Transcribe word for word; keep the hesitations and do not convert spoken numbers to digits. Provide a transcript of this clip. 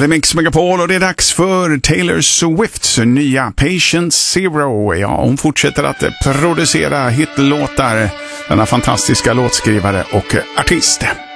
är Mix Megapol och det är dags för Taylor Swifts nya Patient Zero. Ja, hon fortsätter att producera hitlåtar, denna fantastiska låtskrivare och artist.